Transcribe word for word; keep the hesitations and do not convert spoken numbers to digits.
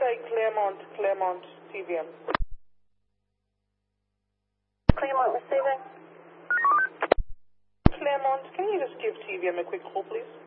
say Claremont, Claremont, T V M. Claremont receiving. Claremont, can you just give T V M a quick call, please?